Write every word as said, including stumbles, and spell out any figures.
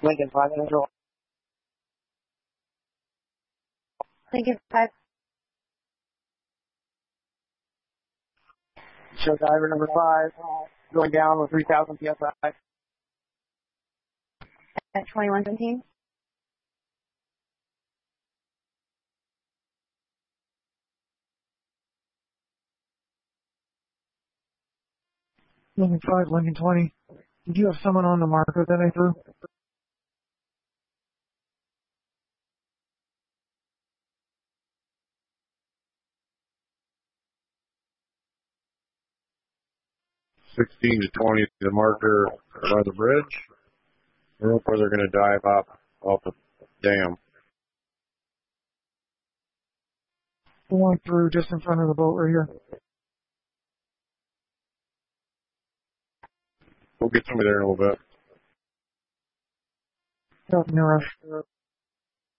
Lincoln five Central. Lincoln five. Show diver number five going down with three thousand P S I. At twenty-one seventeen. Lincoln five, Lincoln twenty. Did you have someone on the marker that I threw? sixteen to twenty, the marker by the bridge. Or they're going to dive up off the dam. One through just in front of the boat right here. We'll get somebody there in a little bit. Nothing, no rush.